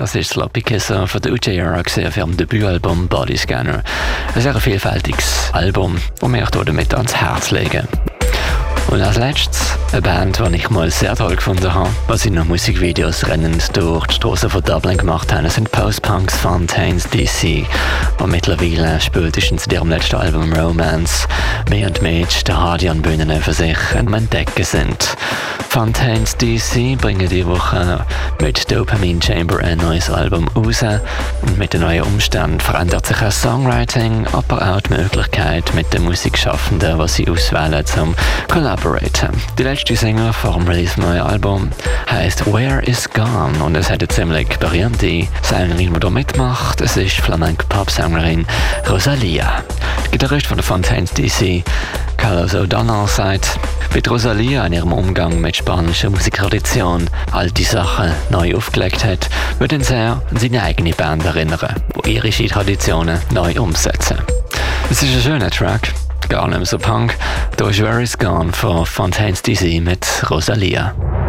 Das ist Sloppy Kisser von der UJR auf ihrem Debütalbum Body Scanner. Ein sehr vielfältiges Album, das mir damit ans Herz legen. Und als letztes eine Band, die ich mal sehr toll gefunden habe, was sie noch Musikvideos rennend durch die Straßen von Dublin gemacht haben, sind Post-Punks Fontaines DC, die mittlerweile spätestens in ihrem letzten Album Romance mehr und mehr die Radion-Bühnen für sich entdecken sind. Fontaines DC bringen diese Woche mit Dopamine Chamber ein neues Album raus und mit den neuen Umständen verändert sich das Songwriting, aber auch die Möglichkeit mit den Musikschaffenden, was sie auswählen zum Collaboraten. Die letzte Single vor dem Release des neuen Albums heisst Where is Gone und es hat eine ziemlich berühmte Sängerin, die da mitmacht. Es ist Flamenco-Pop-Sängerin Rosalia. Der Gitarrist von der Fontaines DC, Carlos O'Donnell, sagt, wie Rosalia in ihrem Umgang mit spanischer Musiktradition alte Sachen neu aufgelegt hat, würde ihn sehr an seine eigene Band erinnern, die irische Traditionen neu umsetzen. Es ist ein schöner Track, gar nicht mehr so Punk. Da ist Where is Gone von Fontaines DC mit Rosalia.